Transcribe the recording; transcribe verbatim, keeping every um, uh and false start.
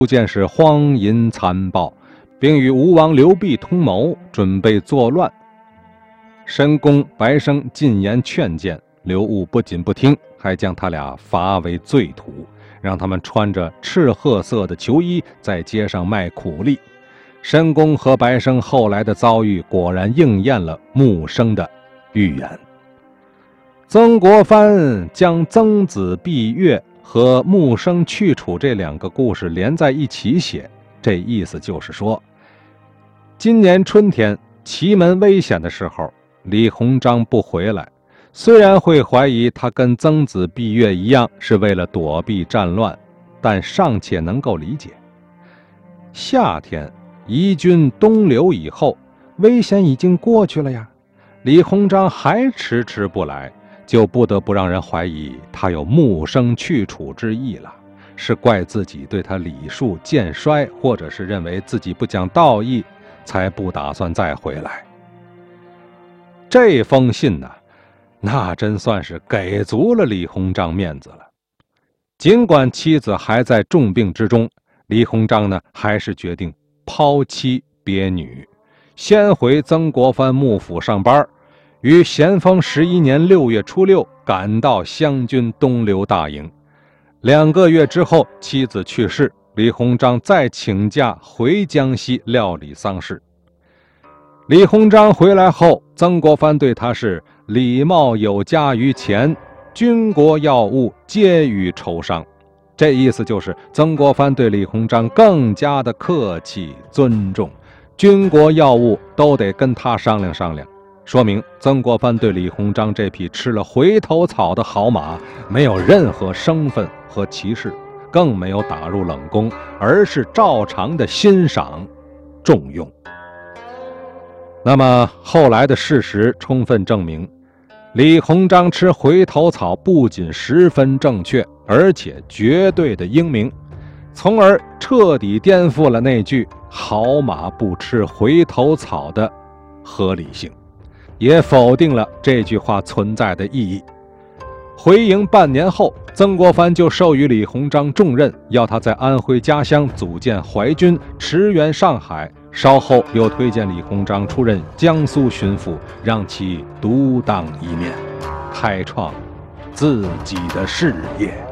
见是荒淫残暴，并与吴王刘濞通谋，准备作乱。申公、白生进言劝谏，刘戊不仅不听，还将他俩罚为罪徒，让他们穿着赤褐色的囚衣在街上卖苦力。申公和白生后来的遭遇果然应验了穆生的预言。曾国藩将曾子毕月和穆生去楚这两个故事连在一起写，这意思就是说，今年春天祁门危险的时候，李鸿章不回来，虽然会怀疑他跟曾子毕月一样是为了躲避战乱，但尚且能够理解。夏天夷军东流以后，危险已经过去了呀，李鸿章还迟迟不来，就不得不让人怀疑他有穆生去楚之意了，是怪自己对他礼数渐衰，或者是认为自己不讲道义，才不打算再回来。这封信呢，那真算是给足了李鸿章面子了。尽管妻子还在重病之中，李鸿章呢还是决定抛妻别女，先回曾国藩幕府上班，于咸丰十一年六月初六赶到湘军东流大营。两个月之后，妻子去世，李鸿章再请假回江西料理丧事。李鸿章回来后，曾国藩对他是礼貌有加于前，军国要务皆予筹商。这意思就是曾国藩对李鸿章更加的客气尊重，军国要务都得跟他商量商量，说明曾国藩对李鸿章这匹吃了回头草的好马没有任何生分和歧视，更没有打入冷宫，而是照常的欣赏重用。那么后来的事实充分证明，李鸿章吃回头草不仅十分正确，而且绝对的英明，从而彻底颠覆了那句好马不吃回头草的合理性，也否定了这句话存在的意义。回营半年后，曾国藩就授予李鸿章重任，要他在安徽家乡组建淮军，驰援上海。稍后又推荐李鸿章出任江苏巡抚，让其独当一面，开创自己的事业。